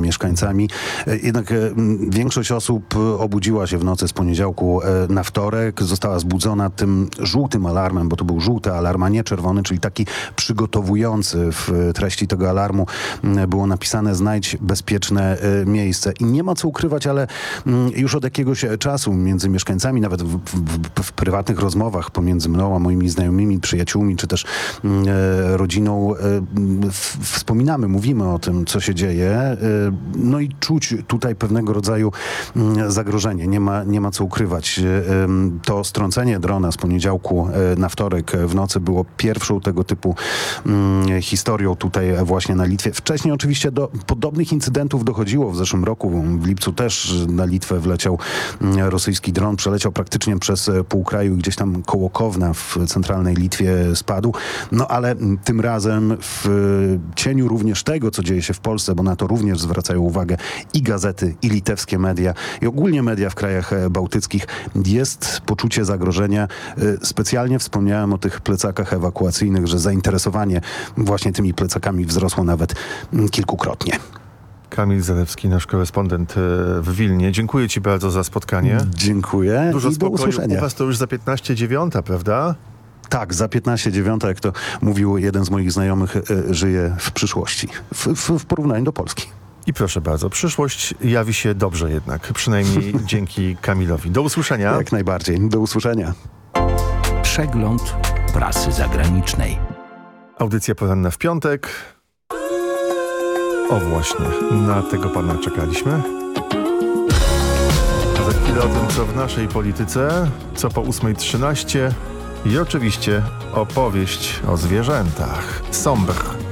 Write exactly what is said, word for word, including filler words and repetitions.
mieszkańcami. Jednak większość osób obudziła się w nocy z poniedziałku na wtorek, została zbudzona tym żółtym alarmem, bo to był żółty alarm, a nie czerwony, czyli taki przygotowujący. W treści tego alarmu było napisane: znajdź bezpieczne miejsce. I nie ma co ukrywać, ale już od jakiegoś czasu między mieszkańcami, nawet w, w, w prywatnych rozmowach pomiędzy mną a moimi znajomymi, przyjaciółmi, czy też e, rodziną, e, w, wspominamy, mówimy o tym, co się dzieje. E, no i czuć tutaj pewnego rodzaju m, zagrożenie. Nie ma, nie ma co ukrywać. E, to strącenie drona z poniedziałku e, na wtorek w nocy było pierwszą tego typu m, historią tutaj właśnie na Litwie. Wcześniej oczywiście do podobnych incydentów dochodziło w zeszłym roku. W lipcu też na Litwę wleciał rosyjski dron, przeleciał praktycznie przez pół kraju i gdzieś tam koło Kowna w centralnej Litwie spadł. No ale tym razem w cieniu również tego, co dzieje się w Polsce, bo na to również zwracają uwagę i gazety, i litewskie media, i ogólnie media w krajach bałtyckich, jest poczucie zagrożenia. Specjalnie wspomniałem o tych plecakach ewakuacyjnych, że zainteresowanie właśnie tymi plecakami wzrosło nawet kilkukrotnie. Kamil Zalewski, nasz korespondent w Wilnie. Dziękuję ci bardzo za spotkanie. Dziękuję. Dużo I do spokoju. usłyszenia. U was to już za piętnaście dziewiąta, prawda? Tak, za piętnaście dziewiąta, jak to mówił jeden z moich znajomych, żyje w przyszłości. W, w, w porównaniu do Polski. I proszę bardzo, przyszłość jawi się dobrze jednak. Przynajmniej dzięki Kamilowi. Do usłyszenia. Jak najbardziej. Do usłyszenia. Przegląd prasy zagranicznej. Audycja poranna w piątek. O właśnie, na tego pana czekaliśmy. Za chwilę o tym, co w naszej polityce, co po ósmej trzynaście i oczywiście opowieść o zwierzętach. Sombr.